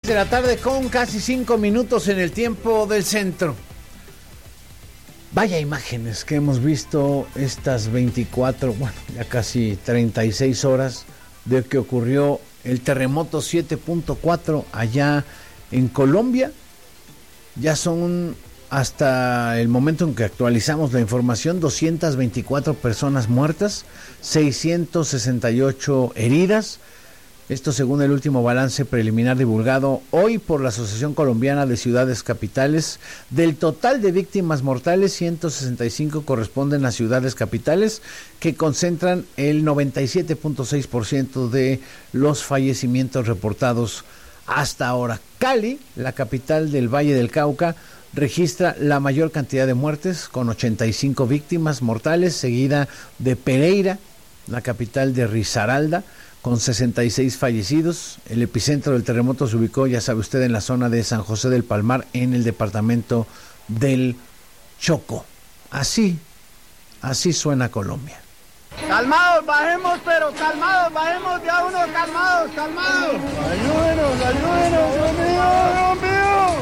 de la tarde con casi 5 minutos en el tiempo del centro. Vaya imágenes que hemos visto estas 24, ya casi 36 horas de que ocurrió el terremoto 7.4 allá en Colombia. Ya son, hasta el momento en que actualizamos la información, 224 personas muertas, 668 heridas. Esto según el último balance preliminar divulgado hoy por la Asociación Colombiana de Ciudades Capitales. Del total de víctimas mortales, 165 corresponden a ciudades capitales, que concentran el 97.6% de los fallecimientos reportados hasta ahora. Cali, la capital del Valle del Cauca, registra la mayor cantidad de muertes, con 85 víctimas mortales, seguida de Pereira, la capital de Risaralda, con 66 fallecidos. El epicentro del terremoto se ubicó, ya sabe usted, en la zona de San José del Palmar, en el departamento del Chocó. Así suena Colombia. Calmados, bajemos, pero calmados, bajemos de a uno, calmados. Ayúdenos, Dios mío.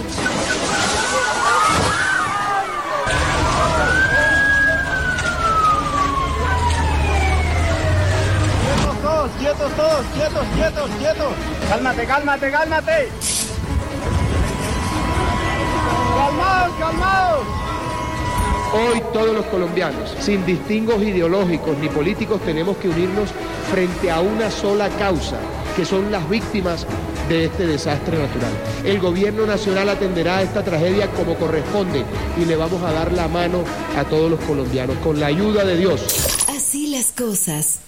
Quietos todos, quietos. Cálmate. Calmados. Hoy todos los colombianos, sin distingos ideológicos ni políticos, tenemos que unirnos frente a una sola causa, que son las víctimas de este desastre natural. El gobierno nacional atenderá a esta tragedia como corresponde y le vamos a dar la mano a todos los colombianos, con la ayuda de Dios. Así las cosas.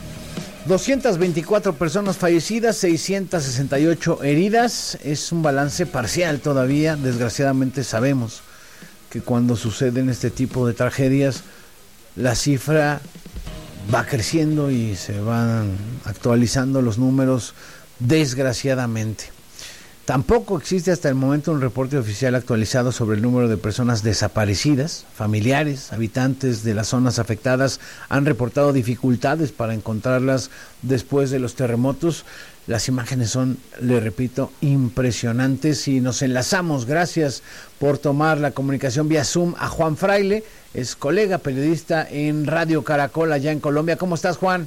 224 personas fallecidas, 668 heridas. Es un balance parcial todavía. Desgraciadamente sabemos que cuando suceden este tipo de tragedias, la cifra va creciendo y se van actualizando los números, desgraciadamente. Tampoco existe hasta el momento un reporte oficial actualizado sobre el número de personas desaparecidas. Familiares, habitantes de las zonas afectadas han reportado dificultades para encontrarlas después de los terremotos. Las imágenes son, le repito, impresionantes, y nos enlazamos, gracias por tomar la comunicación vía Zoom, a Juan Fraile, es colega periodista en Radio Caracol allá en Colombia. ¿Cómo estás, Juan?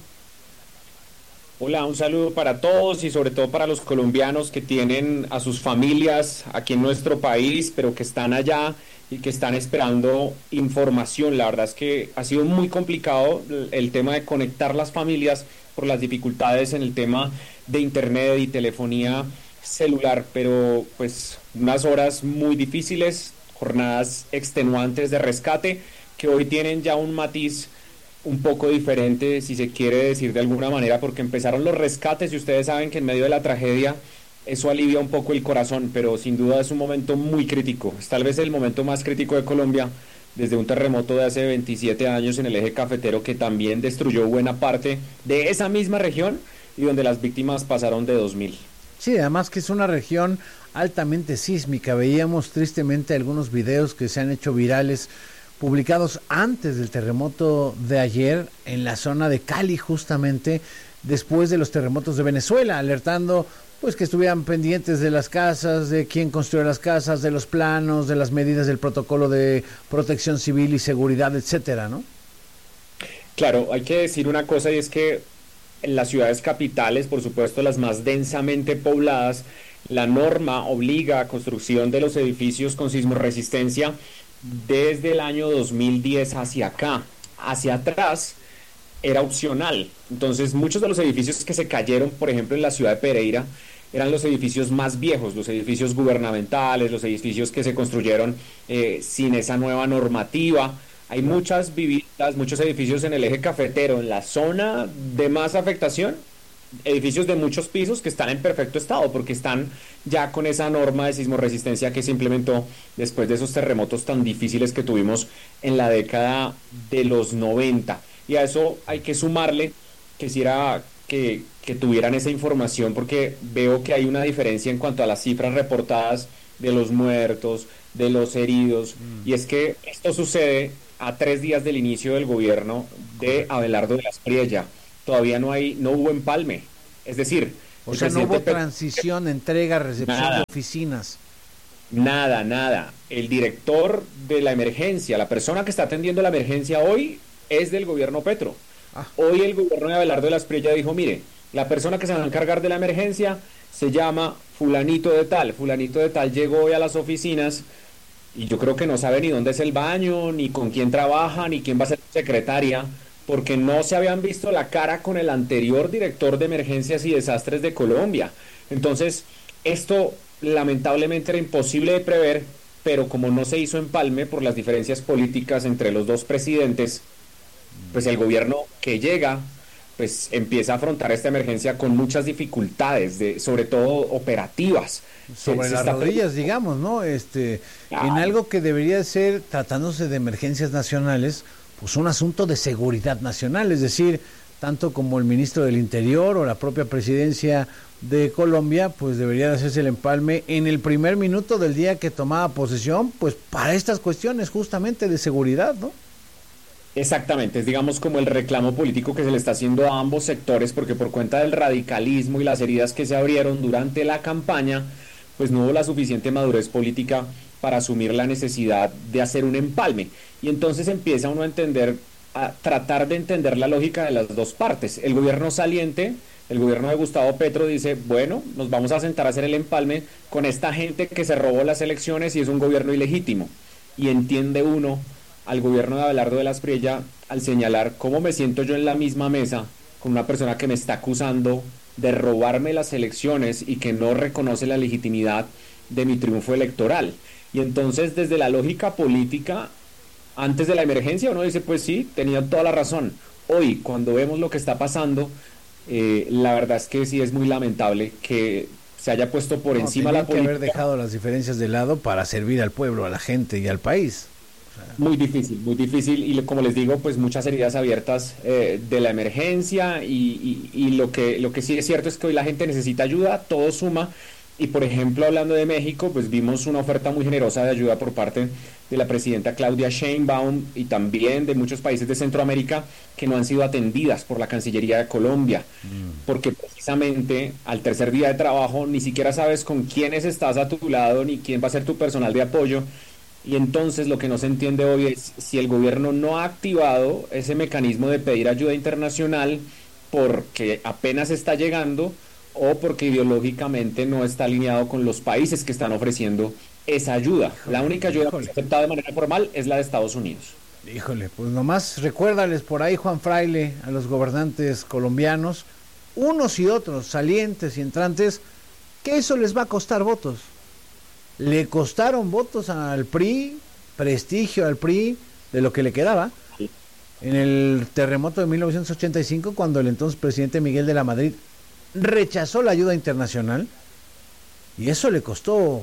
Hola, un saludo para todos y sobre todo para los colombianos que tienen a sus familias aquí en nuestro país, pero que están allá y que están esperando información. La verdad es que ha sido muy complicado el tema de conectar las familias por las dificultades en el tema de internet y telefonía celular, pero pues unas horas muy difíciles, jornadas extenuantes de rescate que hoy tienen ya un matiz un poco diferente, si se quiere decir de alguna manera, porque empezaron los rescates y ustedes saben que en medio de la tragedia eso alivia un poco el corazón, pero sin duda es un momento muy crítico. Es tal vez el momento más crítico de Colombia desde un terremoto de hace 27 años en el eje cafetero, que también destruyó buena parte de esa misma región y donde las víctimas pasaron de 2000. Sí, además que es una región altamente sísmica. Veíamos tristemente algunos videos que se han hecho virales, publicados antes del terremoto de ayer en la zona de Cali, justamente después de los terremotos de Venezuela, alertando pues que estuvieran pendientes de las casas, de quién construyó las casas, de los planos, de las medidas del protocolo de protección civil y seguridad, etcétera, ¿no? Claro, hay que decir una cosa, y es que en las ciudades capitales, por supuesto las más densamente pobladas, la norma obliga a construcción de los edificios con sismorresistencia desde el año 2010 hacia acá. Hacia atrás era opcional. Entonces muchos de los edificios que se cayeron, por ejemplo en la ciudad de Pereira, eran los edificios más viejos, los edificios gubernamentales, los edificios que se construyeron sin esa nueva normativa. Hay muchas viviendas, muchos edificios en el eje cafetero, en la zona de más afectación, edificios de muchos pisos que están en perfecto estado porque están ya con esa norma de sismorresistencia que se implementó después de esos terremotos tan difíciles que tuvimos en la década de los 90. Y a eso hay que sumarle, quisiera que tuvieran esa información, porque veo que hay una diferencia en cuanto a las cifras reportadas de los muertos, de los heridos, y es que esto sucede a 3 días del inicio del gobierno de Abelardo de la Espriella. Todavía no hubo empalme, es decir, O sea, no hubo transición, entrega, recepción de oficinas. Nada. El director de la emergencia, la persona que está atendiendo la emergencia hoy, es del gobierno Petro. Hoy el gobierno de Abelardo de la Espriella dijo, mire, la persona que se va a encargar de la emergencia se llama fulanito de tal llegó hoy a las oficinas y yo creo que no sabe ni dónde es el baño, ni con quién trabaja, ni quién va a ser su secretaria, porque no se habían visto la cara con el anterior director de emergencias y desastres de Colombia. Entonces, esto lamentablemente era imposible de prever, pero como no se hizo empalme por las diferencias políticas entre los dos presidentes, pues el gobierno que llega pues empieza a afrontar esta emergencia con muchas dificultades, sobre todo operativas. Sobre las rodillas, digamos, ¿no? En algo que debería ser, tratándose de emergencias nacionales, pues un asunto de seguridad nacional, es decir, tanto como el ministro del Interior o la propia presidencia de Colombia, pues debería de hacerse el empalme en el primer minuto del día que tomaba posesión, pues para estas cuestiones justamente de seguridad, ¿no? Exactamente, es digamos como el reclamo político que se le está haciendo a ambos sectores, porque por cuenta del radicalismo y las heridas que se abrieron durante la campaña, pues no hubo la suficiente madurez política para asumir la necesidad de hacer un empalme. Y entonces empieza uno a tratar de entender la lógica de las dos partes. El gobierno saliente, el gobierno de Gustavo Petro dice, bueno, nos vamos a sentar a hacer el empalme con esta gente que se robó las elecciones y es un gobierno ilegítimo. Y entiende uno al gobierno de Abelardo de la Espriella al señalar cómo me siento yo en la misma mesa con una persona que me está acusando de robarme las elecciones y que no reconoce la legitimidad de mi triunfo electoral. Y entonces desde la lógica política, antes de la emergencia uno dice, pues sí, tenía toda la razón. Hoy, cuando vemos lo que está pasando, la verdad es que sí es muy lamentable que se haya puesto por encima la política. Que haber dejado las diferencias de lado para servir al pueblo, a la gente y al país. Muy difícil y como les digo, pues muchas heridas abiertas de la emergencia y lo que sí es cierto es que hoy la gente necesita ayuda, todo suma. Y por ejemplo, hablando de México, pues vimos una oferta muy generosa de ayuda por parte de la presidenta Claudia Sheinbaum y también de muchos países de Centroamérica que no han sido atendidas por la Cancillería de Colombia, porque precisamente al tercer día de trabajo ni siquiera sabes con quiénes estás a tu lado ni quién va a ser tu personal de apoyo. Y entonces lo que no se entiende hoy es si el gobierno no ha activado ese mecanismo de pedir ayuda internacional porque apenas está llegando o porque ideológicamente no está alineado con los países que están ofreciendo esa ayuda. La única ayuda que se ha aceptado de manera formal es la de Estados Unidos. Híjole, pues nomás recuérdales por ahí, Juan Fraile, a los gobernantes colombianos, unos y otros, salientes y entrantes, que eso les va a costar votos. Le costaron votos al PRI, prestigio al PRI, de lo que le quedaba, en el terremoto de 1985, cuando el entonces presidente Miguel de la Madrid rechazó la ayuda internacional, y eso le costó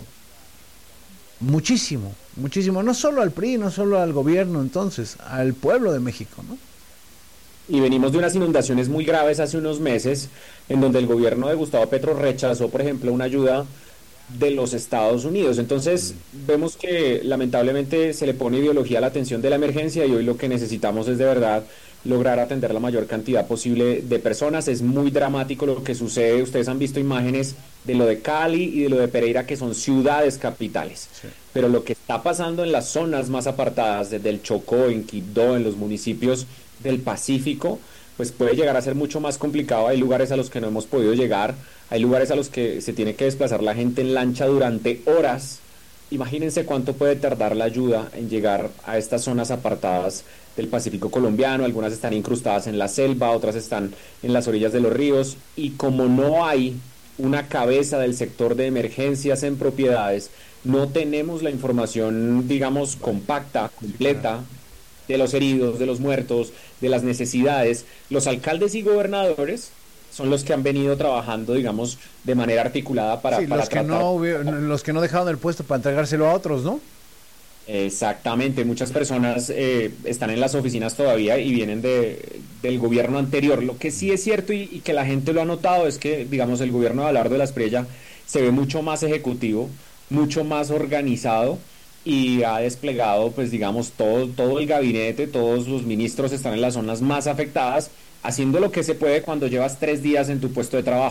muchísimo, no solo al PRI, no solo al gobierno entonces, al pueblo de México, ¿no? Y venimos de unas inundaciones muy graves hace unos meses, en donde el gobierno de Gustavo Petro rechazó, por ejemplo, una ayuda de los Estados Unidos. Entonces vemos que lamentablemente se le pone ideología a la atención de la emergencia y hoy lo que necesitamos es de verdad lograr atender la mayor cantidad posible de personas. Es muy dramático lo que sucede. Ustedes han visto imágenes de lo de Cali y de lo de Pereira, que son ciudades capitales. Sí. Pero lo que está pasando en las zonas más apartadas, desde el Chocó, en Quibdó, en los municipios del Pacífico, pues puede llegar a ser mucho más complicado. Hay lugares a los que no hemos podido llegar, hay lugares a los que se tiene que desplazar la gente en lancha durante horas. Imagínense cuánto puede tardar la ayuda en llegar a estas zonas apartadas del Pacífico colombiano. Algunas están incrustadas en la selva, otras están en las orillas de los ríos, y como no hay una cabeza del sector de emergencias en propiedades, no tenemos la información, digamos, compacta, completa, de los heridos, de los muertos, de las necesidades. Los alcaldes y gobernadores son los que han venido trabajando, digamos, de manera articulada para los que no dejaron el puesto para entregárselo a otros, ¿no? Exactamente, muchas personas están en las oficinas todavía y vienen del gobierno anterior. Lo que sí es cierto y que la gente lo ha notado es que, digamos, el gobierno de Abelardo de la Espriella se ve mucho más ejecutivo, mucho más organizado, y ha desplegado, pues digamos, todo el gabinete, todos los ministros están en las zonas más afectadas, haciendo lo que se puede cuando llevas 3 días en tu puesto de trabajo.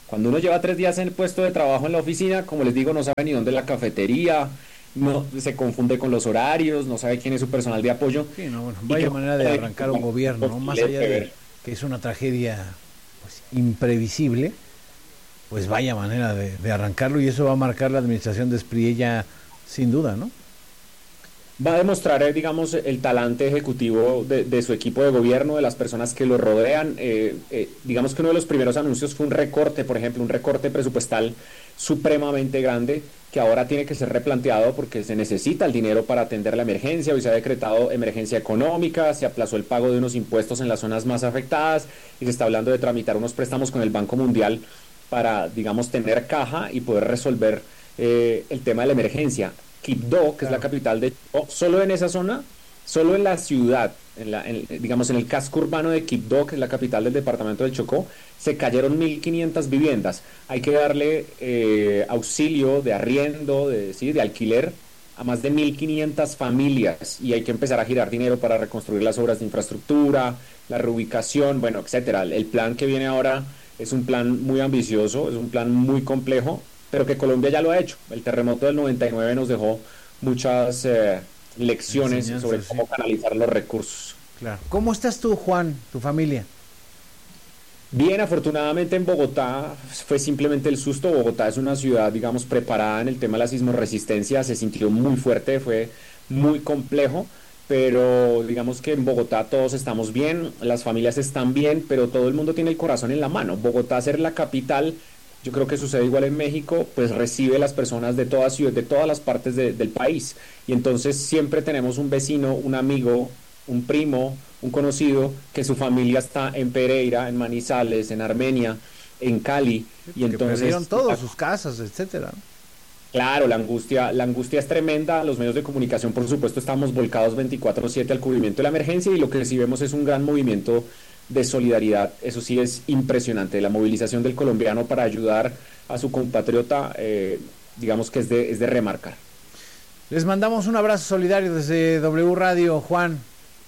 Cuando uno lleva 3 días en el puesto de trabajo en la oficina, como les digo, no sabe ni dónde es la cafetería, no se confunde con los horarios, no sabe quién es su personal de apoyo. Sí, no, bueno, vaya manera de arrancar un gobierno, ¿no? Más allá de que es una tragedia pues, imprevisible, pues vaya manera de arrancarlo, y eso va a marcar la administración de Espriella sin duda, ¿no? Va a demostrar, digamos, el talante ejecutivo de su equipo de gobierno, de las personas que lo rodean. Digamos que uno de los primeros anuncios fue un recorte, por ejemplo, un recorte presupuestal supremamente grande, que ahora tiene que ser replanteado porque se necesita el dinero para atender la emergencia. Hoy se ha decretado emergencia económica, se aplazó el pago de unos impuestos en las zonas más afectadas y se está hablando de tramitar unos préstamos con el Banco Mundial para, digamos, tener caja y poder resolver el tema de la emergencia. Quibdó, que es la capital de Chocó, solo en esa zona, solo en la ciudad, digamos en el casco urbano de Quibdó, que es la capital del departamento del Chocó, se cayeron 1.500 viviendas. Hay que darle auxilio de arriendo, de alquiler a más de 1.500 familias, y hay que empezar a girar dinero para reconstruir las obras de infraestructura, la reubicación, bueno, etcétera. El plan que viene ahora es un plan muy ambicioso, es un plan muy complejo, pero que Colombia ya lo ha hecho. El terremoto del 99 nos dejó muchas lecciones sobre cómo canalizar los recursos. Claro. ¿Cómo estás tú, Juan, tu familia? Bien, afortunadamente en Bogotá fue simplemente el susto. Bogotá es una ciudad, digamos, preparada en el tema de la sismorresistencia, se sintió muy fuerte, fue muy complejo, pero digamos que en Bogotá todos estamos bien, las familias están bien, pero todo el mundo tiene el corazón en la mano. Bogotá, ser la capital, yo creo que sucede igual en México, pues recibe las personas de todas las partes del país, y entonces siempre tenemos un vecino, un amigo, un primo, un conocido, que su familia está en Pereira, en Manizales, en Armenia, en Cali, y entonces perdieron todos sus casas, etcétera. Claro, la angustia es tremenda. Los medios de comunicación, por supuesto, estamos volcados 24/7 al cubrimiento de la emergencia, y lo que sí vemos es un gran movimiento de solidaridad. Eso sí es impresionante, la movilización del colombiano para ayudar a su compatriota, digamos que es de remarcar. Les mandamos un abrazo solidario desde W Radio, Juan.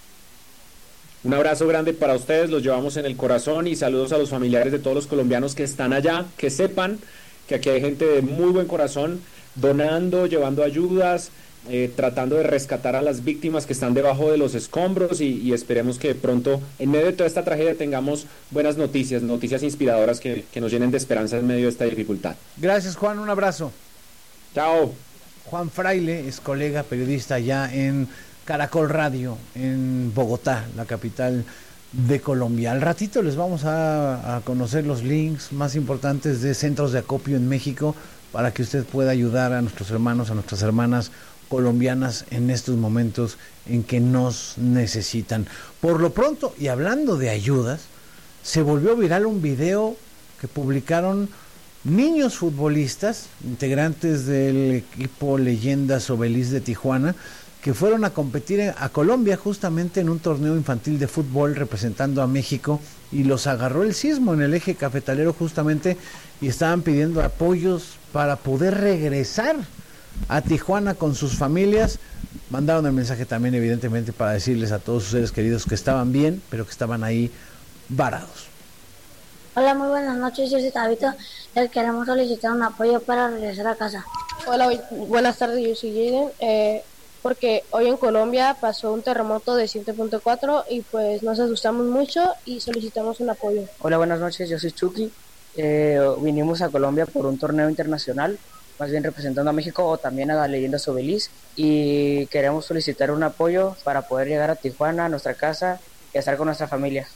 Un abrazo grande para ustedes, los llevamos en el corazón, y saludos a los familiares de todos los colombianos que están allá, que sepan que aquí hay gente de muy buen corazón, donando, llevando ayudas, tratando de rescatar a las víctimas que están debajo de los escombros, y esperemos que pronto, en medio de toda esta tragedia, tengamos buenas noticias inspiradoras que nos llenen de esperanza en medio de esta dificultad. Gracias, Juan, un abrazo. Chao. Juan Fraile es colega periodista allá en Caracol Radio, en Bogotá, la capital de Colombia. Al ratito les vamos a conocer los links más importantes de centros de acopio en México para que usted pueda ayudar a nuestros hermanos, a nuestras hermanas colombianas en estos momentos en que nos necesitan. Por lo pronto, y hablando de ayudas, se volvió viral un video que publicaron niños futbolistas, integrantes del equipo Leyendas Obelis de Tijuana, que fueron a competir a Colombia justamente en un torneo infantil de fútbol representando a México, y los agarró el sismo en el eje cafetalero justamente, y estaban pidiendo apoyos para poder regresar a Tijuana con sus familias. Mandaron el mensaje también evidentemente para decirles a todos sus seres queridos que estaban bien, pero que estaban ahí varados. Hola, muy buenas noches, yo soy Tabito, les queremos solicitar un apoyo para regresar a casa. Hola, buenas tardes, yo soy Jaden, porque hoy en Colombia pasó un terremoto de 7.4 y pues nos asustamos mucho y solicitamos un apoyo. Hola, buenas noches, yo soy Chucky, vinimos a Colombia por un torneo internacional, más bien representando a México o también a la Leyendas Obelis, y queremos solicitar un apoyo para poder llegar a Tijuana, a nuestra casa, y estar con nuestra familia.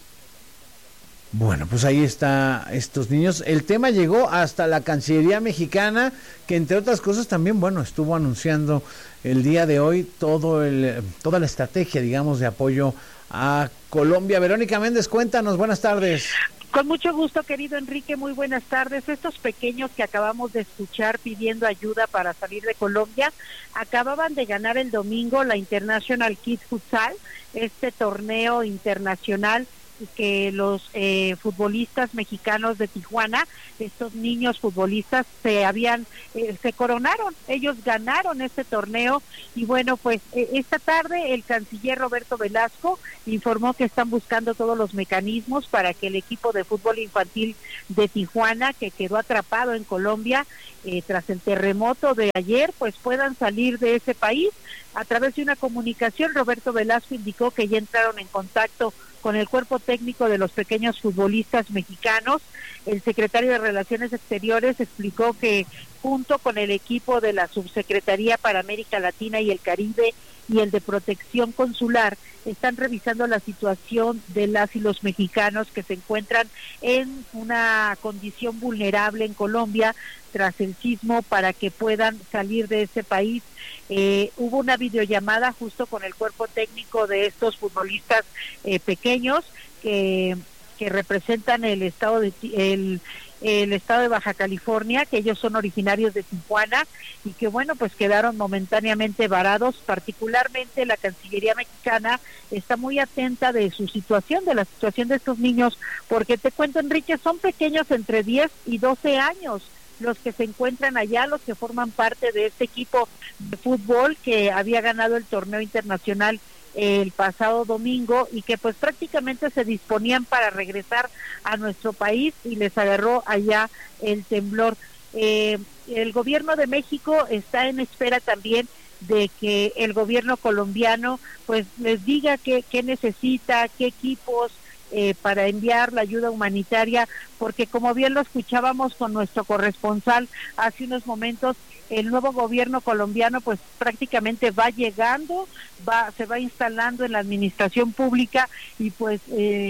Bueno, pues ahí está estos niños. El tema llegó hasta la Cancillería mexicana, que entre otras cosas también, bueno, estuvo anunciando el día de hoy toda la estrategia, digamos, de apoyo a Colombia. Verónica Méndez, cuéntanos, buenas tardes. Con mucho gusto, querido Enrique, muy buenas tardes. Estos pequeños que acabamos de escuchar pidiendo ayuda para salir de Colombia, acababan de ganar el domingo la International Kids Futsal, este torneo internacional que los futbolistas mexicanos de Tijuana, estos niños futbolistas, se coronaron, ellos ganaron este torneo. Y bueno, pues esta tarde el canciller Roberto Velasco informó que están buscando todos los mecanismos para que el equipo de fútbol infantil de Tijuana, que quedó atrapado en Colombia tras el terremoto de ayer, pues puedan salir de ese país. A través de una comunicación, Roberto Velasco indicó que ya entraron en contacto con el cuerpo técnico de los pequeños futbolistas mexicanos. El secretario de Relaciones Exteriores explicó que junto con el equipo de la Subsecretaría para América Latina y el Caribe y el de Protección Consular, están revisando la situación de las y los mexicanos que se encuentran en una condición vulnerable en Colombia tras el sismo, para que puedan salir de ese país. Hubo una videollamada justo con el cuerpo técnico de estos futbolistas pequeños que representan el estado de Baja California, que ellos son originarios de Tijuana y que bueno, pues quedaron momentáneamente varados. Particularmente la Cancillería mexicana está muy atenta de su situación, de la situación de estos niños, porque te cuento, Enrique, son pequeños entre 10 y 12 años los que se encuentran allá, los que forman parte de este equipo de fútbol que había ganado el torneo internacional el pasado domingo y que pues prácticamente se disponían para regresar a nuestro país y les agarró allá el temblor. El gobierno de México está en espera también de que el gobierno colombiano pues les diga qué necesita, qué equipos para enviar la ayuda humanitaria, porque como bien lo escuchábamos con nuestro corresponsal hace unos momentos, el nuevo gobierno colombiano pues prácticamente va llegando, se va instalando en la administración pública y pues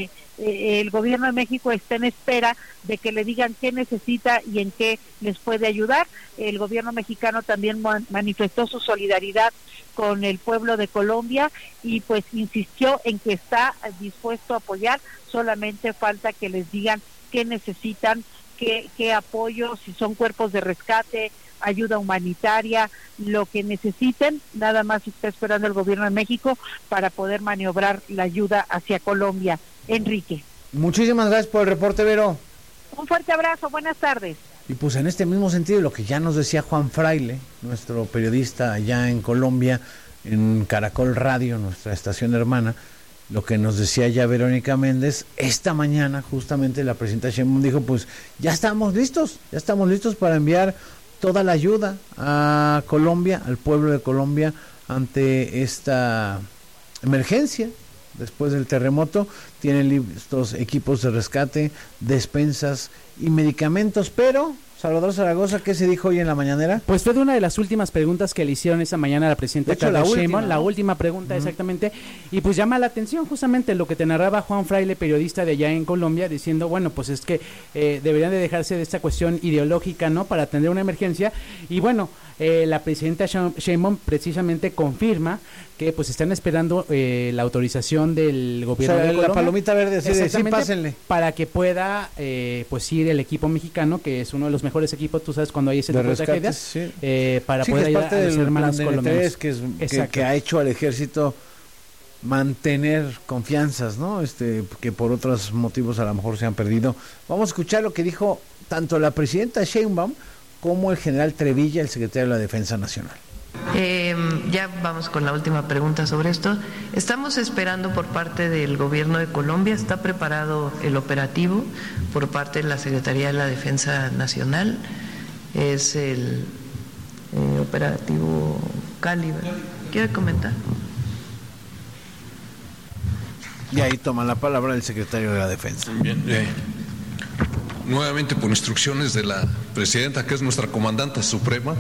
el gobierno de México está en espera de que le digan qué necesita y en qué les puede ayudar. El gobierno mexicano también manifestó su solidaridad con el pueblo de Colombia y pues insistió en que está dispuesto a apoyar, solamente falta que les digan qué necesitan, qué apoyo, si son cuerpos de rescate, ayuda humanitaria, lo que necesiten. Nada más está esperando el gobierno de México para poder maniobrar la ayuda hacia Colombia. Enrique. Muchísimas gracias por el reporte, Vero. Un fuerte abrazo, buenas tardes. Y pues en este mismo sentido, lo que ya nos decía Juan Fraile, nuestro periodista allá en Colombia, en Caracol Radio, nuestra estación hermana, lo que nos decía ya Verónica Méndez, esta mañana justamente la presidenta Sheinbaum dijo, pues ya estamos listos para enviar toda la ayuda a Colombia, al pueblo de Colombia, ante esta emergencia después del terremoto. Tienen listos equipos de rescate, despensas y medicamentos, pero Salvador Zaragoza, ¿qué se dijo hoy en la mañanera? Pues fue de una de las últimas preguntas que le hicieron esa mañana a la presidenta Claudia Sheinbaum, la última pregunta exactamente, y pues llama la atención justamente lo que te narraba Juan Fraile, periodista de allá en Colombia, diciendo, bueno, pues es que deberían de dejarse de esta cuestión ideológica, ¿no?, para atender una emergencia. Y bueno, la presidenta Sheinbaum precisamente confirma que pues están esperando la autorización del gobierno de Colombia, la palomita verde, sí, pásenle, para que pueda pues ir el equipo mexicano, que es uno de los mejores equipos, tú sabes, cuando hay ese tipo de tragedias, sí. Para poder ayudar a los hermanos colombianos, que ha hecho al ejército mantener confianzas, ¿no? Que por otros motivos a lo mejor se han perdido. Vamos a escuchar lo que dijo tanto la presidenta Sheinbaum como el general Trevilla, el secretario de la Defensa Nacional. Ya vamos con la última pregunta sobre esto. Estamos esperando por parte del gobierno de Colombia, está preparado el operativo por parte de la Secretaría de la Defensa Nacional, es el operativo Cali. ¿Quiere comentar? Y ahí toma la palabra el secretario de la Defensa. Bien, nuevamente por instrucciones de la presidenta, que es nuestra comandante suprema.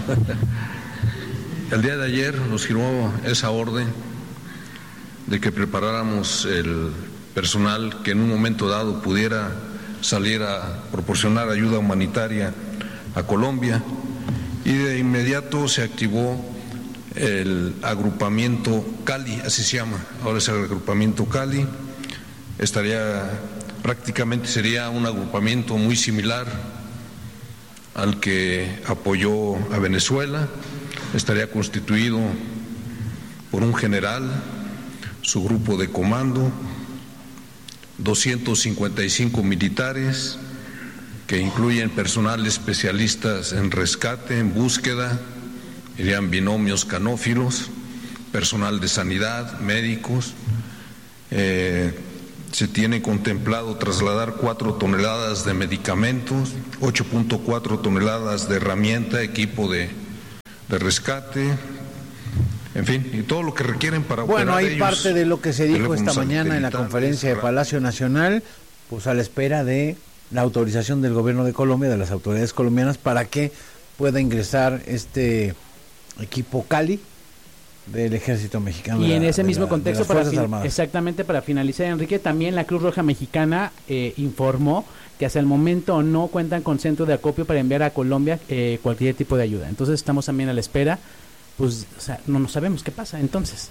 El día de ayer nos firmó esa orden de que preparáramos el personal que en un momento dado pudiera salir a proporcionar ayuda humanitaria a Colombia, y de inmediato se activó el agrupamiento Cali, así se llama, ahora es el agrupamiento Cali. Prácticamente sería un agrupamiento muy similar al que apoyó a Venezuela. Estaría constituido por un general, su grupo de comando, 255 militares, que incluyen personal especialistas en rescate, en búsqueda, irían binomios canófilos, personal de sanidad, médicos. Se tiene contemplado trasladar 4 toneladas de medicamentos, 8.4 toneladas de herramienta, equipo de rescate, en fin, y todo lo que requieren para operar. Bueno, hay ellos, parte de lo que se dijo esta mañana en la conferencia de Palacio Nacional, pues a la espera de la autorización del gobierno de Colombia, de las autoridades colombianas, para que pueda ingresar este equipo Cali del Ejército Mexicano. Y en ese mismo contexto, exactamente para finalizar, Enrique, también la Cruz Roja Mexicana informó que hasta el momento no cuentan con centro de acopio para enviar a Colombia cualquier tipo de ayuda. Entonces estamos también a la espera, pues, o sea, no sabemos qué pasa. Entonces,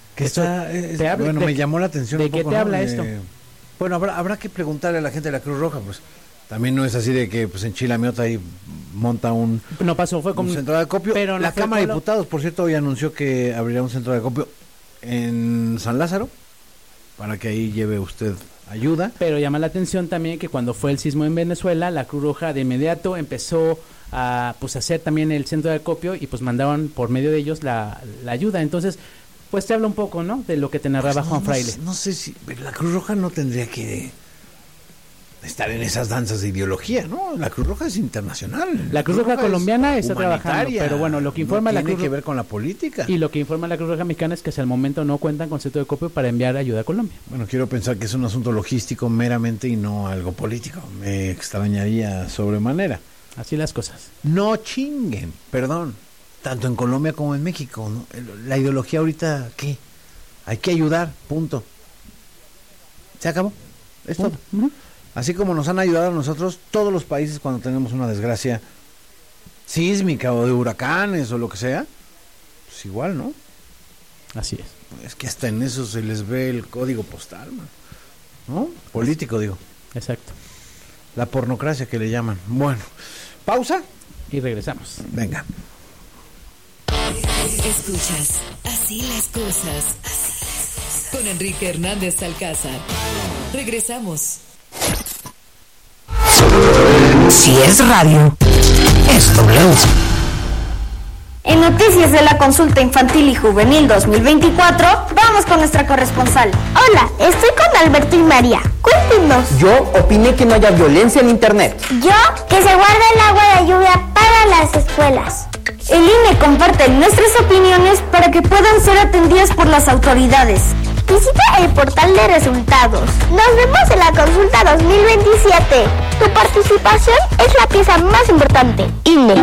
me llamó la atención. ¿De qué te habla esto? Bueno, habrá que preguntarle a la gente de la Cruz Roja, pues. También no es así de que pues en Chilamiota ahí monta un centro de acopio. Pero la Cámara de Diputados, por cierto, hoy anunció que abriría un centro de acopio en San Lázaro para que ahí lleve usted ayuda. Pero llama la atención también que cuando fue el sismo en Venezuela, la Cruz Roja de inmediato empezó a pues hacer también el centro de acopio y pues mandaban por medio de ellos la ayuda. Entonces, pues te habla un poco, ¿no? De lo que te narraba Juan Fraile. No sé si la Cruz Roja no tendría que estar en esas danzas de ideología, ¿no? La Cruz Roja es internacional. La Cruz Roja colombiana está trabajando, pero bueno, lo que informa la Cruz tiene que ver con la política. Y lo que informa la Cruz Roja Mexicana es que hasta el momento no cuentan con centro de acopio para enviar ayuda a Colombia. Bueno, quiero pensar que es un asunto logístico meramente y no algo político. Me extrañaría sobremanera. Así las cosas. No chinguen, perdón, tanto en Colombia como en México, ¿no? La ideología ahorita, ¿qué? Hay que ayudar, punto. ¿Se acabó? Es todo. Así como nos han ayudado a nosotros todos los países cuando tenemos una desgracia sísmica o de huracanes o lo que sea, pues igual, ¿no? Así es. Es que hasta en eso se les ve el código postal, ¿no? Político, digo. Exacto. La pornocracia que le llaman. Bueno, pausa y regresamos. Venga. Escuchas Así las cosas. Con Enrique Hernández Alcázar. Regresamos. Si es radio, es W. En noticias de la consulta infantil y juvenil 2024, vamos con nuestra corresponsal. Hola, estoy con Alberto y María. Cuéntenos. Yo opiné que no haya violencia en internet. Yo, que se guarde el agua de lluvia para las escuelas. El INE comparte nuestras opiniones para que puedan ser atendidas por las autoridades. Visita el portal de resultados. Nos vemos en la consulta 2027. Tu participación es la pieza más importante. INE.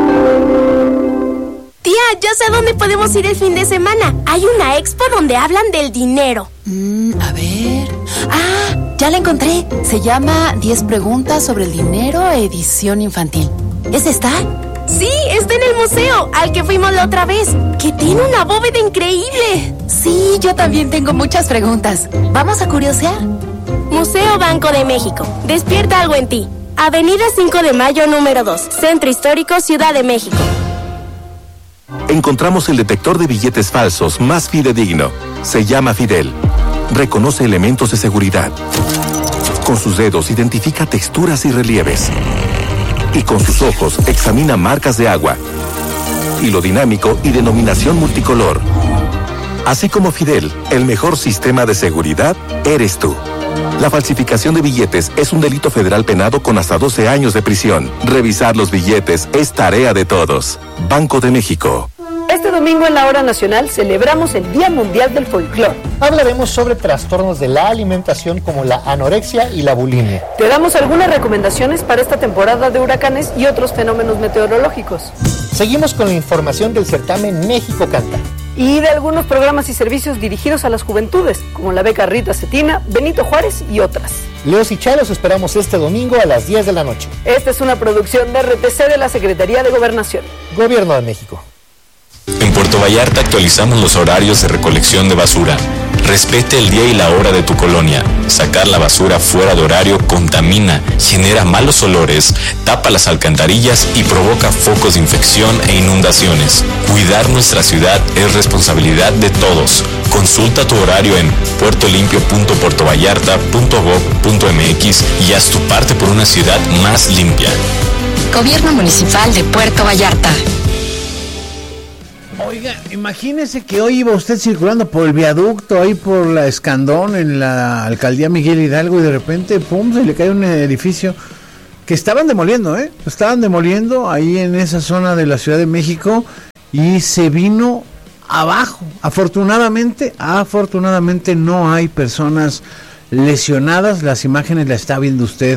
Tía, ya sé a dónde podemos ir el fin de semana. Hay una expo donde hablan del dinero. A ver... ¡Ah! Ya la encontré. Se llama 10 preguntas sobre el dinero, edición infantil. ¿Es esta? Sí, está en el museo, al que fuimos la otra vez, que tiene una bóveda increíble. Sí, yo también tengo muchas preguntas. ¿Vamos a curiosear? Museo Banco de México. Despierta algo en ti. Avenida 5 de Mayo, número 2. Centro Histórico, Ciudad de México. Encontramos el detector de billetes falsos más fidedigno. Se llama Fidel. Reconoce elementos de seguridad. Con sus dedos identifica texturas y relieves. Y con sus ojos examina marcas de agua. Hilo dinámico y denominación multicolor. Así como Fidel, el mejor sistema de seguridad eres tú. La falsificación de billetes es un delito federal penado con hasta 12 años de prisión. Revisar los billetes es tarea de todos. Banco de México. Este domingo en la Hora Nacional celebramos el Día Mundial del Folclor. Hablaremos sobre trastornos de la alimentación como la anorexia y la bulimia. Te damos algunas recomendaciones para esta temporada de huracanes y otros fenómenos meteorológicos. Seguimos con la información del certamen México Canta. Y de algunos programas y servicios dirigidos a las juventudes, como la beca Rita Cetina, Benito Juárez y otras. Leos y Chá los esperamos este domingo a las 10 de la noche. Esta es una producción de RTC de la Secretaría de Gobernación. Gobierno de México. En Puerto Vallarta actualizamos los horarios de recolección de basura. Respete el día y la hora de tu colonia. Sacar la basura fuera de horario contamina, genera malos olores, tapa las alcantarillas y provoca focos de infección e inundaciones. Cuidar nuestra ciudad es responsabilidad de todos. Consulta tu horario en puertolimpio.puertovallarta.gov.mx y haz tu parte por una ciudad más limpia. Gobierno Municipal de Puerto Vallarta. Oiga, imagínese que hoy iba usted circulando por el viaducto, ahí por la Escandón, en la alcaldía Miguel Hidalgo, y de repente, pum, se le cae un edificio que estaban demoliendo, estaban demoliendo ahí en esa zona de la Ciudad de México, y se vino abajo. Afortunadamente no hay personas lesionadas. Las imágenes las está viendo usted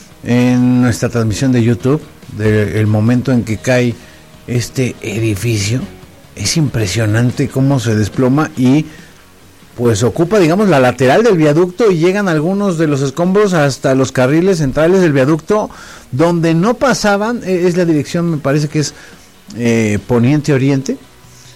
en nuestra transmisión de YouTube, del momento en que cae este edificio. Es impresionante cómo se desploma y pues ocupa, digamos, la lateral del viaducto, y llegan algunos de los escombros hasta los carriles centrales del viaducto, donde no pasaban, es la dirección, me parece que es poniente-oriente,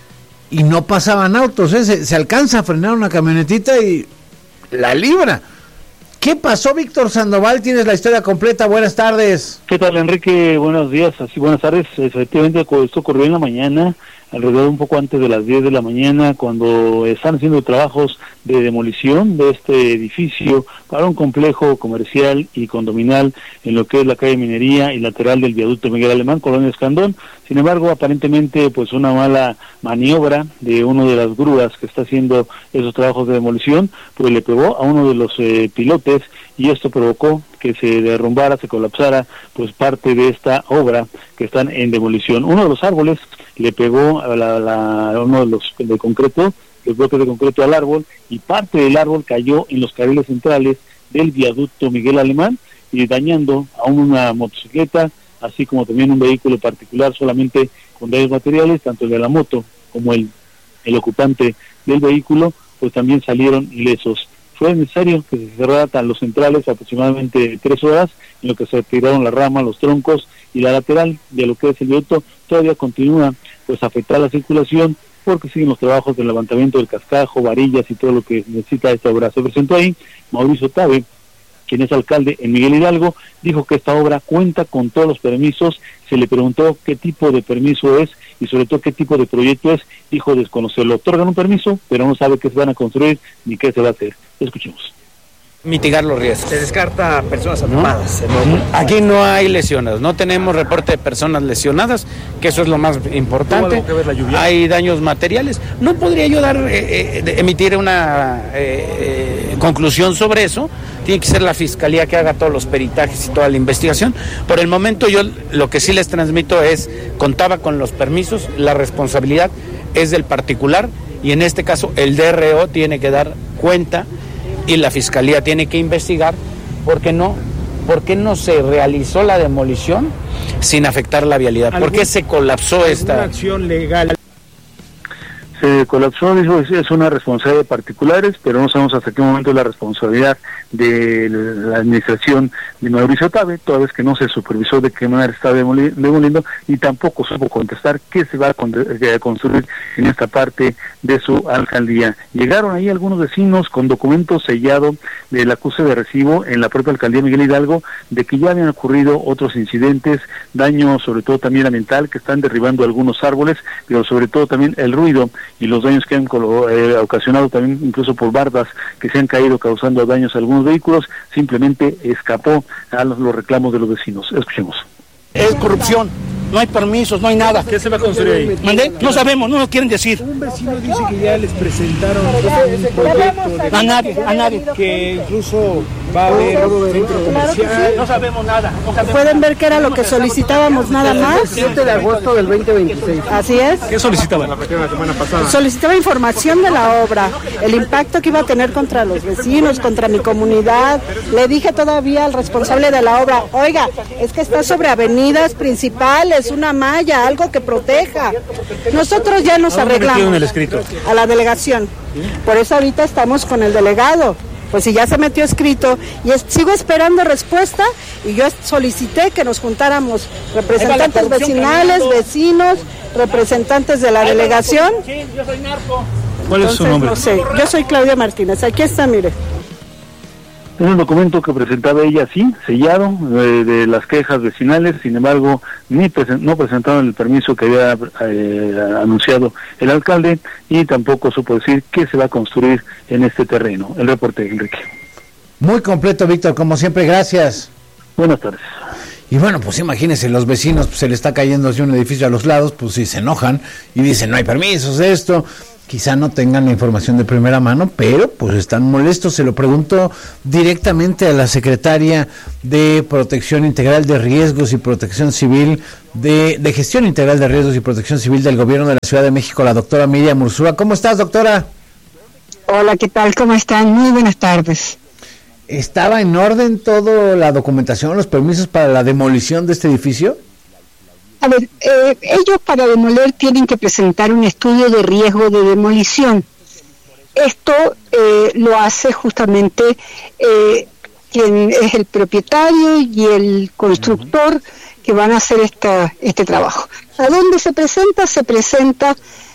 y no pasaban autos, se alcanza a frenar una camionetita y la libra. ¿Qué pasó, Víctor Sandoval? Tienes la historia completa. Buenas tardes. ¿Qué tal, Enrique? Buenos días, así buenas tardes. Efectivamente, esto ocurrió en la mañana, alrededor un poco antes de las 10 de la mañana, cuando están haciendo trabajos de demolición de este edificio para un complejo comercial y condominal en lo que es la calle Minería y lateral del viaducto Miguel Alemán, Colonia Escandón. Sin embargo, aparentemente, pues una mala maniobra de uno de las grúas que está haciendo esos trabajos de demolición, pues le pegó a uno de los pilotes, y esto provocó que se derrumbara, se colapsara, pues parte de esta obra que están en demolición. Uno de los árboles le pegó a uno de los de concreto, los bloques de concreto al árbol, y parte del árbol cayó en los carriles centrales del viaducto Miguel Alemán, y dañando a una motocicleta, así como también un vehículo particular solamente con daños materiales, tanto el de la moto como el ocupante del vehículo, pues también salieron ilesos. Fue necesario que se cerraran los centrales aproximadamente 3 horas, en lo que se retiraron las ramas, los troncos, y la lateral de lo que es el viaducto todavía continúa pues afectar la circulación, porque siguen los trabajos de levantamiento del cascajo, varillas y todo lo que necesita esta obra. Se presentó ahí Mauricio Tabe, quien es alcalde en Miguel Hidalgo, dijo que esta obra cuenta con todos los permisos. Se le preguntó qué tipo de permiso es y sobre todo qué tipo de proyecto es, dijo desconocerlo. Otorgan un permiso, pero no sabe qué se van a construir ni qué se va a hacer. Escuchemos. Mitigar los riesgos. Se descarta personas atrapadas. Aquí no hay lesionadas, no tenemos reporte de personas lesionadas, que eso es lo más importante. ¿Tuvo algo que ver la lluvia? Hay daños materiales. No podría yo emitir una conclusión sobre eso. Tiene que ser la fiscalía que haga todos los peritajes y toda la investigación. Por el momento yo lo que sí les transmito es, contaba con los permisos, la responsabilidad es del particular, y en este caso el DRO tiene que dar cuenta y la fiscalía tiene que investigar por qué no se realizó la demolición sin afectar la vialidad, por qué se colapsó esta acción legal. Se colapsó, dijo, es una responsabilidad de particulares, pero no sabemos hasta qué momento es la responsabilidad de la administración de Mauricio Tabe, toda vez que no se supervisó de qué manera está demoliendo, y tampoco supo contestar qué se va a construir en esta parte de su alcaldía. Llegaron ahí algunos vecinos con documentos sellados del acuse de recibo en la propia alcaldía Miguel Hidalgo, de que ya habían ocurrido otros incidentes, daño sobre todo también ambiental, que están derribando algunos árboles, pero sobre todo también el ruido y los daños que han ocasionado también incluso por bardas que se han caído causando daños a algunos vehículos. Simplemente escapó a los reclamos de los vecinos. Escuchemos. Es corrupción, no hay permisos, no hay nada. ¿Qué se va a construir ahí? ¿Mandé? No sabemos, no nos quieren decir. Un vecino dice que ya les presentaron un proyecto a nadie. Que incluso va a haber centro comercial. No sabemos nada. Pueden ver que era lo que solicitábamos nada más. 7 de agosto del 2026. Así es. ¿Qué solicitaban? La semana pasada. Solicitaba información de la obra, el impacto que iba a tener contra los vecinos, contra mi comunidad. Le dije todavía al responsable de la obra, oiga, es que está sobre avenidas principales, una malla, algo que proteja. Nosotros ya nos arreglamos. El escrito? A la delegación. Por eso ahorita estamos con el delegado. Pues si ya se metió escrito y sigo esperando respuesta, y yo solicité que nos juntáramos representantes vecinales, vecinos, representantes de la delegación. Sí, yo soy narco. ¿Cuál es su nombre? No sé, yo soy Claudia Martínez, aquí está, mire. Es un documento que presentaba ella, sí, sellado, de las quejas vecinales. Sin embargo, no presentaron el permiso que había anunciado el alcalde, y tampoco supo decir qué se va a construir en este terreno. El reporte, Enrique. Muy completo, Víctor, como siempre, gracias. Buenas tardes. Y bueno, pues imagínense, los vecinos, pues, se le está cayendo así un edificio a los lados, pues sí se enojan y dicen, no hay permisos de esto. Quizá no tengan la información de primera mano, pero pues están molestos. Se lo pregunto directamente a la secretaria de Protección Integral de Riesgos y Protección Civil, de Gestión Integral de Riesgos y Protección Civil del Gobierno de la Ciudad de México, la doctora Miriam Ursúa. ¿Cómo estás, doctora? Hola, ¿qué tal? ¿Cómo están? Muy buenas tardes. ¿Estaba en orden toda la documentación, los permisos para la demolición de este edificio? A ver, ellos para demoler tienen que presentar un estudio de riesgo de demolición. Esto lo hace justamente quien es el propietario y el constructor que van a hacer este trabajo. ¿A dónde se presenta? Se presenta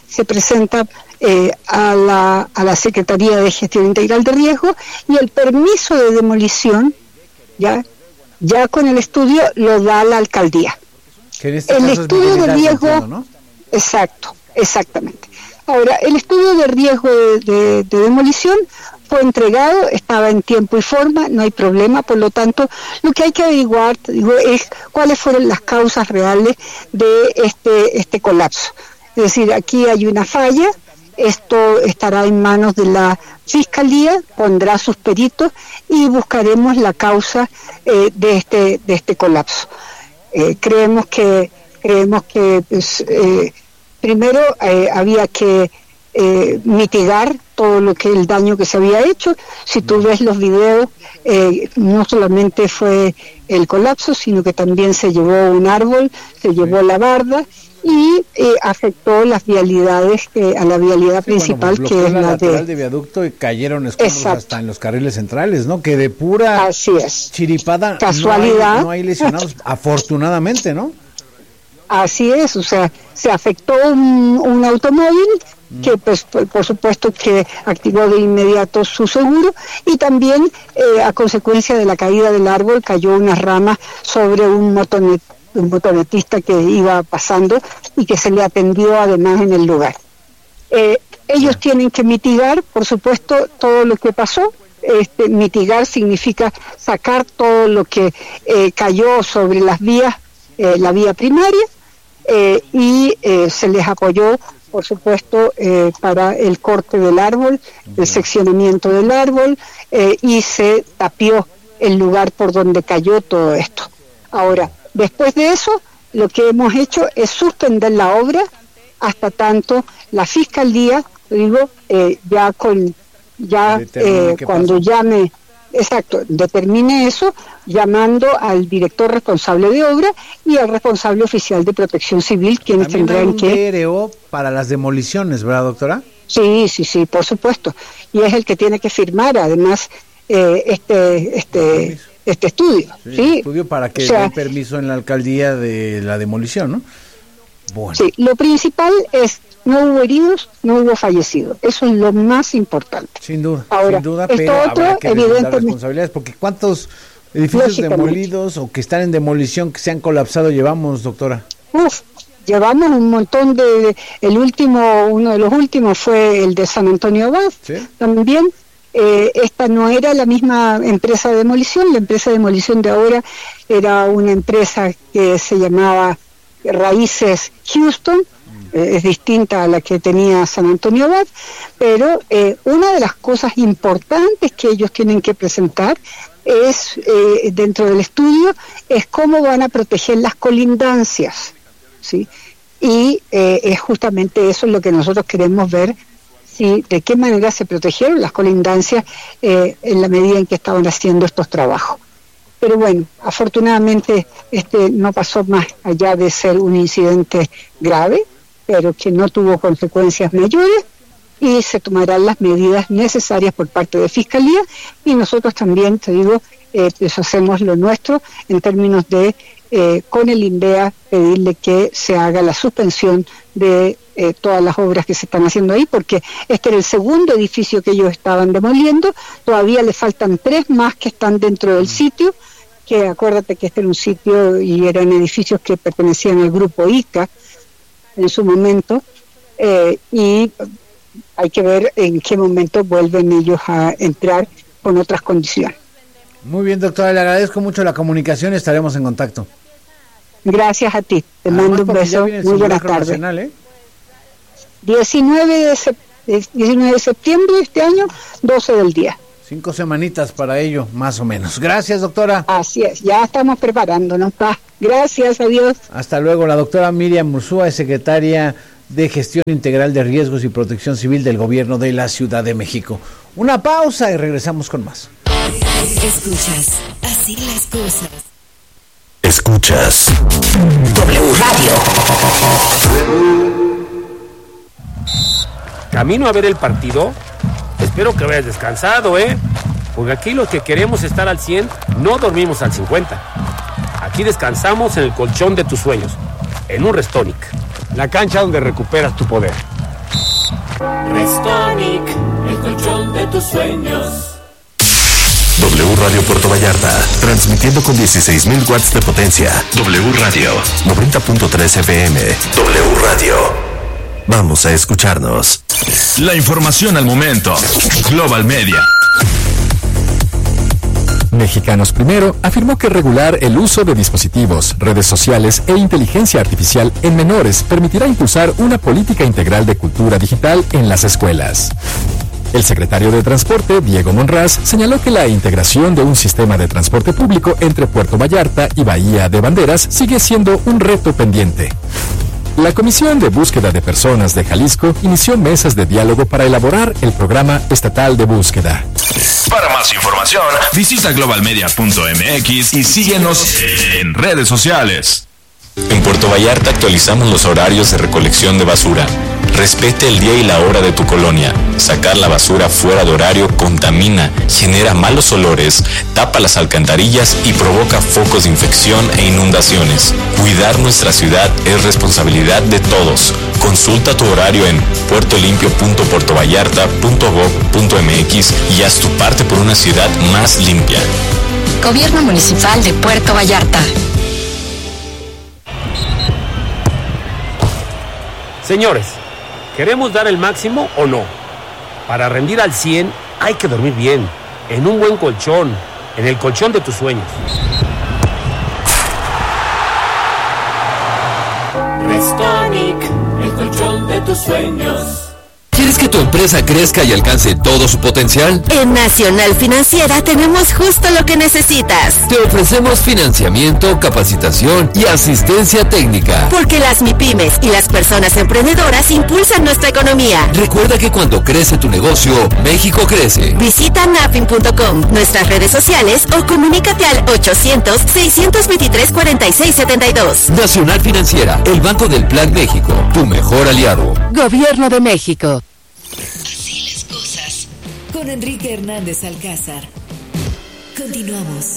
a la Secretaría de Gestión Integral de Riesgo, y el permiso de demolición, ya con el estudio, lo da la alcaldía. Que este el estudio de riesgo, entiendo, ¿no? Exactamente. Ahora, el estudio de riesgo de demolición fue entregado, estaba en tiempo y forma, no hay problema. Por lo tanto, lo que hay que averiguar, es cuáles fueron las causas reales de este colapso. Es decir, aquí hay una falla. Esto estará en manos de la Fiscalía, pondrá sus peritos y buscaremos la causa de este colapso. Creemos que pues, primero había que mitigar todo el daño que se había hecho. Si tú ves los videos, no solamente fue el colapso, sino que también se llevó un árbol, se llevó la barda y afectó las vialidades, a la vialidad principal, pues, que es la de viaducto, y cayeron escombros hasta en los carriles centrales, ¿no? Que de pura chiripada, casualidad, no hay lesionados, afortunadamente, ¿no? Así es, o sea, se afectó un automóvil que, pues, por supuesto que activó de inmediato su seguro, y también a consecuencia de la caída del árbol cayó una rama sobre un motonetista que iba pasando y que se le atendió además en el lugar. Ellos tienen que mitigar, por supuesto, todo lo que pasó. Mitigar significa sacar todo lo que cayó sobre las vías, la vía primaria, y se les apoyó, por supuesto, para el corte del árbol, el seccionamiento del árbol, y se tapió el lugar por donde cayó todo esto. Ahora, después de eso, lo que hemos hecho es suspender la obra hasta tanto la Fiscalía, cuando llame, determine eso, llamando al director responsable de obra y al responsable oficial de Protección Civil, quienes tendrán que... DRO para las demoliciones, ¿verdad, doctora? Sí, por supuesto. Y es el que tiene que firmar, además, este estudio. Sí, estudio para que dé permiso en la alcaldía de la demolición, ¿no? Bueno. Sí, lo principal es, no hubo heridos, no hubo fallecidos. Eso es lo más importante. Sin duda. Ahora, pero habrá que dar responsabilidades, porque ¿cuántos edificios demolidos o que están en demolición, que se han colapsado, llevamos, doctora? Llevamos un montón uno de los últimos fue el de San Antonio Abad. ¿Sí? También. Esta no era la misma empresa de demolición. La empresa de demolición de ahora era una empresa que se llamaba Raíces Houston, es distinta a la que tenía San Antonio Abad, pero una de las cosas importantes que ellos tienen que presentar es, dentro del estudio, es cómo van a proteger las colindancias, ¿sí? Y es justamente eso lo que nosotros queremos ver, ¿sí? De qué manera se protegieron las colindancias en la medida en que estaban haciendo estos trabajos. Pero bueno, afortunadamente no pasó más allá de ser un incidente grave, pero que no tuvo consecuencias mayores, y se tomarán las medidas necesarias por parte de Fiscalía, y nosotros también, te digo, pues hacemos lo nuestro en términos de con el INVEA pedirle que se haga la suspensión de todas las obras que se están haciendo ahí, porque este era el segundo edificio que ellos estaban demoliendo. Todavía le faltan 3 más que están dentro del sitio, que acuérdate que este era un sitio y eran edificios que pertenecían al grupo ICA en su momento, y hay que ver en qué momento vuelven ellos a entrar con otras condiciones. Muy bien, doctora, le agradezco mucho la comunicación y estaremos en contacto. Gracias a ti, te mando un beso, muy buenas tardes. 19 de septiembre de este año, 12 del día. 5 semanitas para ello, más o menos. Gracias, doctora. Así es, ya estamos preparándonos. Gracias, adiós. Hasta luego. La doctora Miriam Urzúa es secretaria de Gestión Integral de Riesgos y Protección Civil del Gobierno de la Ciudad de México. Una pausa y regresamos con más. Escuchas, así las cosas. Escuchas W Radio. Camino a ver el partido. Espero que vayas descansado, porque aquí los que queremos estar al 100 no dormimos al 50. Aquí descansamos en el colchón de tus sueños, en un Restonic, la cancha donde recuperas tu poder. Restonic, el colchón de tus sueños. W Radio Puerto Vallarta, transmitiendo con 16,000 watts de potencia. W Radio, 90.3 FM. W Radio. Vamos a escucharnos. La información al momento. Global Media. Mexicanos Primero afirmó que regular el uso de dispositivos, redes sociales e inteligencia artificial en menores permitirá impulsar una política integral de cultura digital en las escuelas. El secretario de Transporte, Diego Monraz, señaló que la integración de un sistema de transporte público entre Puerto Vallarta y Bahía de Banderas sigue siendo un reto pendiente. La Comisión de Búsqueda de Personas de Jalisco inició mesas de diálogo para elaborar el programa estatal de búsqueda. Para más información, visita globalmedia.mx y síguenos en redes sociales. En Puerto Vallarta actualizamos los horarios de recolección de basura. Respete el día y la hora de tu colonia. Sacar la basura fuera de horario contamina, genera malos olores, tapa las alcantarillas y provoca focos de infección e inundaciones. Cuidar nuestra ciudad es responsabilidad de todos. Consulta tu horario en puertolimpio.puertovallarta.gov.mx y haz tu parte por una ciudad más limpia. Gobierno Municipal de Puerto Vallarta. Señores, ¿queremos dar el máximo o no? Para rendir al 100 hay que dormir bien, en un buen colchón, en el colchón de tus sueños. Restonic, el colchón de tus sueños. ¿Quieres que tu empresa crezca y alcance todo su potencial? En Nacional Financiera tenemos justo lo que necesitas. Te ofrecemos financiamiento, capacitación y asistencia técnica. Porque las MIPYMES y las personas emprendedoras impulsan nuestra economía. Recuerda que cuando crece tu negocio, México crece. Visita nafin.com, nuestras redes sociales o comunícate al 800-623-4672. Nacional Financiera, el Banco del Plan México, tu mejor aliado. Gobierno de México. Así las cosas. Con Enrique Hernández Alcázar. Continuamos.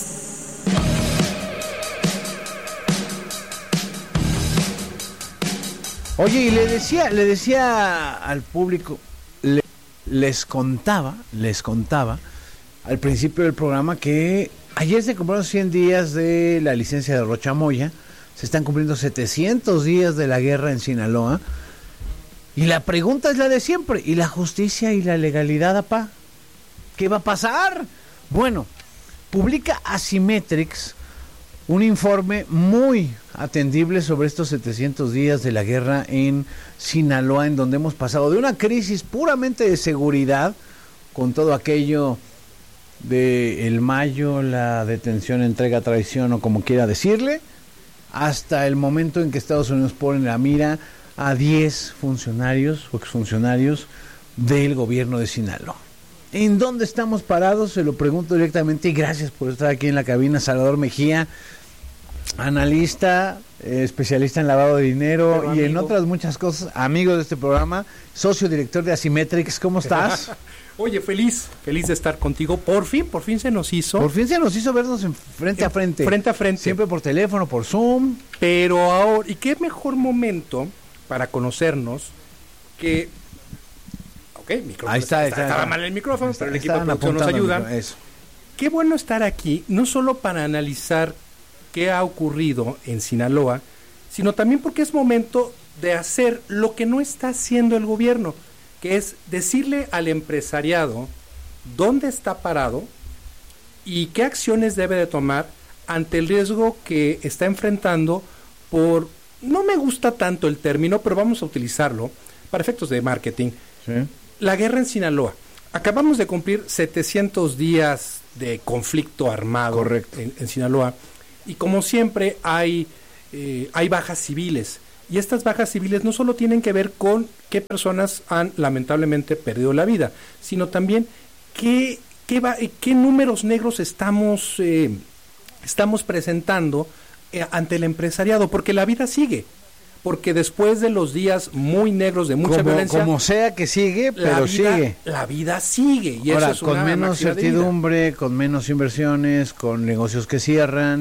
Oye, y le decía al público, les contaba al principio del programa que ayer se cumplieron 100 días de la licencia de Rocha Moya, se están cumpliendo 700 días de la guerra en Sinaloa. Y la pregunta es la de siempre, ¿y la justicia y la legalidad, apá? ¿Qué va a pasar? Bueno, publica Asimetrix un informe muy atendible sobre estos 700 días de la guerra en Sinaloa, en donde hemos pasado de una crisis puramente de seguridad, con todo aquello de el Mayo, la detención, entrega, traición o como quiera decirle, hasta el momento en que Estados Unidos pone la mira a 10 funcionarios o exfuncionarios del gobierno de Sinaloa. ¿En dónde estamos parados? Se lo pregunto directamente y gracias por estar aquí en la cabina, Salvador Mejía. Analista, especialista en lavado de dinero. Pero y en amigo. otras muchas cosas, amigo de este programa, socio director de Asymmetrics. ¿Cómo estás? Oye, feliz de estar contigo. Por fin se nos hizo. Por fin se nos hizo vernos frente a frente. Frente a frente. Siempre por teléfono, por Zoom. Pero ahora, ¿y qué mejor momento para conocernos que... Ok, micrófono. Ahí está. Estaba mal el micrófono, pero el equipo de Estaban producción nos apuntando ayuda. Eso. Qué bueno estar aquí, no solo para analizar qué ha ocurrido en Sinaloa, sino también porque es momento de hacer lo que no está haciendo el gobierno, que es decirle al empresariado dónde está parado y qué acciones debe de tomar ante el riesgo que está enfrentando por, no me gusta tanto el término, pero vamos a utilizarlo para efectos de marketing, Sí. la guerra en Sinaloa. Acabamos de cumplir 700 días de conflicto armado. Correcto. En Sinaloa, y como siempre hay bajas civiles, y estas bajas civiles no solo tienen que ver con qué personas han lamentablemente perdido la vida, sino también qué números negros estamos presentando ante el empresariado, porque la vida sigue, porque después de los días muy negros de mucha violencia, como sea que sigue, pero sigue. La vida sigue, y ahora, eso es con una menos máxima de vida. certidumbre, con menos inversiones, con negocios que cierran,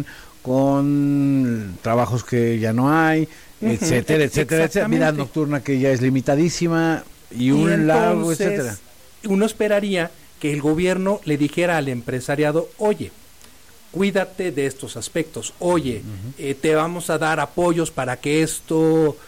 con trabajos que ya no hay, etcétera, vida nocturna que ya es limitadísima y un largo, etcétera. Uno esperaría que el gobierno le dijera al empresariado, oye, cuídate de estos aspectos, oye, te vamos a dar apoyos para que esto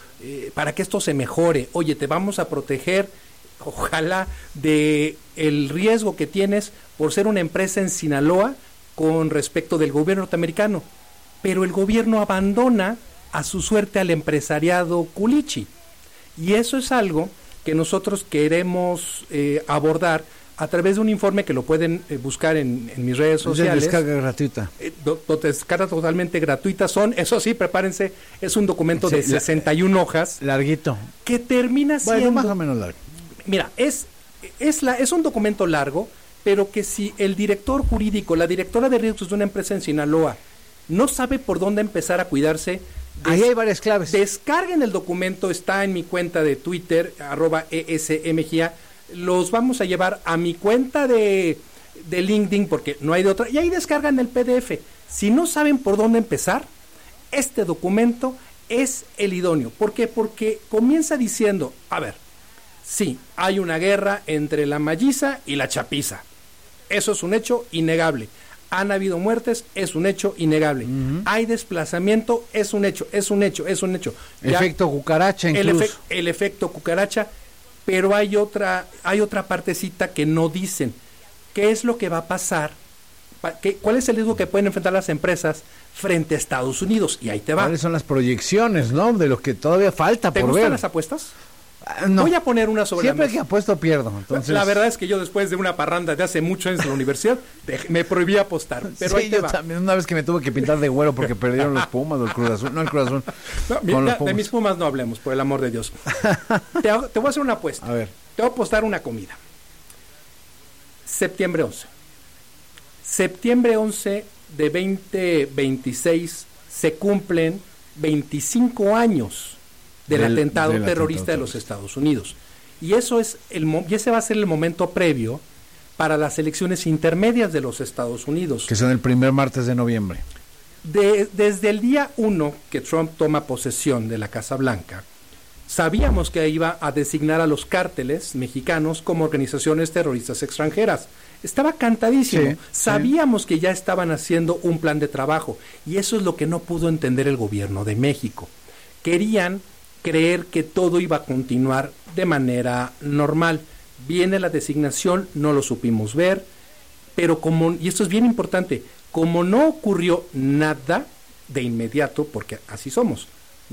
se mejore, oye, te vamos a proteger, ojalá, de el riesgo que tienes por ser una empresa en Sinaloa con respecto del gobierno norteamericano. Pero el gobierno abandona a su suerte al empresariado culichi, y eso es algo que nosotros queremos abordar a través de un informe que lo pueden buscar en mis redes sociales. Es de descarga gratuita. Descarga totalmente gratuita. Eso sí, prepárense, es un documento de 61 hojas. Larguito. Que termina siendo... Bueno, más o menos largo. Mira, es un documento largo, pero que si el director jurídico, la directora de riesgos de una empresa en Sinaloa, no sabe por dónde empezar a cuidarse, ahí hay varias claves. Descarguen el documento, está en mi cuenta de Twitter, @ESMGA. Los vamos a llevar a mi cuenta de LinkedIn porque no hay de otra, y ahí descargan el PDF. Si no saben por dónde empezar, este documento es el idóneo. ¿Por qué? Porque comienza diciendo, a ver, sí, hay una guerra entre la Malliza y la Chapiza. Eso es un hecho innegable. Han habido muertes, es un hecho innegable. Hay desplazamiento, es un hecho. Efecto cucaracha incluso. El efecto cucaracha, pero hay otra partecita que no dicen. ¿Qué es lo que va a pasar? ¿Cuál es el riesgo que pueden enfrentar las empresas frente a Estados Unidos? Y ahí te va. ¿Cuáles son las proyecciones, no? De lo que todavía falta por ver. ¿Te gustan las apuestas? No. Voy a poner una sobre Siempre la mesa. que apuesto pierdo. Entonces... La verdad es que yo después de una parranda de hace muchos años en la universidad me prohibí apostar. Pero sí, ahí te yo va. También una vez que me tuve que pintar de güero porque perdieron los Pumas o el Cruz Azul. No, el Cruz Azul. No, de mis Pumas no hablemos, por el amor de Dios. Te voy a hacer una apuesta. A ver. Te voy a apostar una comida. Septiembre 11. Septiembre 11 de 2026 se cumplen 25 años del atentado terrorista de los Estados Unidos. Y ese va a ser el momento previo para las elecciones intermedias de los Estados Unidos. Que son el primer martes de noviembre. Desde el día 1 que Trump toma posesión de la Casa Blanca, sabíamos que iba a designar a los cárteles mexicanos como organizaciones terroristas extranjeras. Estaba cantadísimo. Sabíamos que ya estaban haciendo un plan de trabajo, y eso es lo que no pudo entender el gobierno de México. Querían creer que todo iba a continuar de manera normal. Viene la designación, no lo supimos ver, pero y esto es bien importante, como no ocurrió nada de inmediato, porque así somos,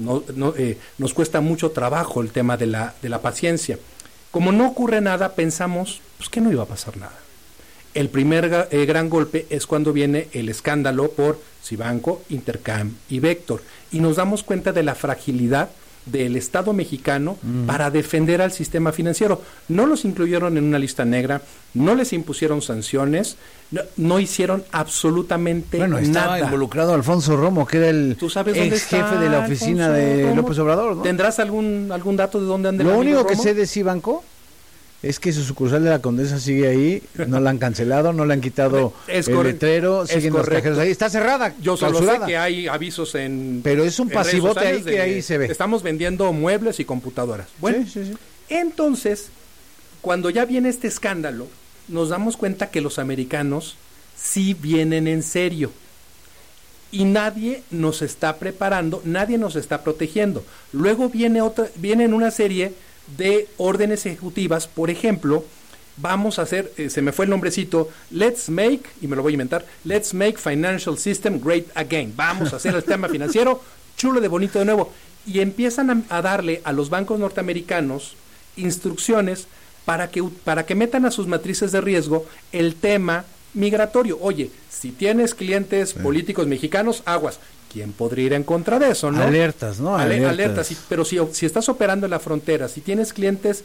nos cuesta mucho trabajo el tema de la paciencia. Como no ocurre nada, pensamos pues que no iba a pasar nada. El primer gran golpe es cuando viene el escándalo por Cibanco, Intercam y Vector, y nos damos cuenta de la fragilidad del Estado mexicano para defender al sistema financiero. No los incluyeron en una lista negra, no les impusieron sanciones, no hicieron absolutamente nada. Bueno, estaba involucrado Alfonso Romo, que era el ex jefe de la oficina de Romo? López Obrador, ¿no? ¿Tendrás algún dato de dónde anda el Lo amigo único que Romo? sé de Cibanco es que su sucursal de la Condesa sigue ahí, no la han cancelado, no le han quitado el letrero, siguen los cajeros ahí, está cerrada. Yo solo clausurada. sé que hay avisos en... Pero es un pasivote ahí que ahí se ve. Estamos vendiendo muebles y computadoras. Bueno, sí. Entonces, cuando ya viene este escándalo, nos damos cuenta que los americanos sí vienen en serio. Y nadie nos está preparando, nadie nos está protegiendo. Luego vienen una serie de órdenes ejecutivas, por ejemplo, vamos a hacer, se me fue el nombrecito, Let's Make Financial System Great Again. Vamos a hacer el sistema financiero chulo de bonito de nuevo. Y empiezan a darle a los bancos norteamericanos instrucciones para que metan a sus matrices de riesgo el tema migratorio. Oye, si tienes clientes políticos mexicanos, aguas. ¿Quién podría ir en contra de eso, no? Alertas, ¿no? Alertas. Pero si estás operando en la frontera, si tienes clientes